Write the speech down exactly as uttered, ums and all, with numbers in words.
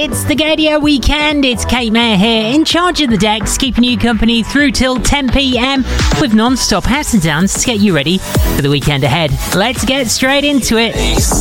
It's the Gaydio Weekend. It's Kate Mayer here, in charge of the decks, keeping you company through till ten p.m. with non-stop house and dance to get you ready for the weekend ahead. Let's get straight into it.